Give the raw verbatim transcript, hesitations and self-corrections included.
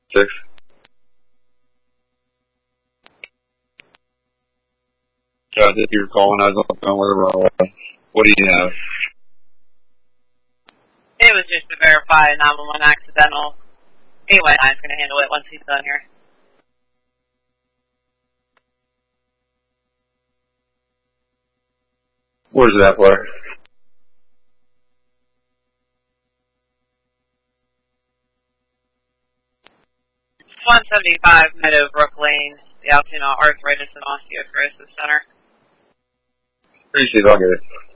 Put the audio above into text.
Six. Guys, if you're calling, I was on the phone, whatever I was. What do you have? It was just to verify a nine one one accidental. Anyway, I'm going to handle it once he's done here. Where's that player? one seventy-five Meadowbrook Lane, the Altoona Arthritis and Osteoporosis Center. Appreciate it, I'll get it.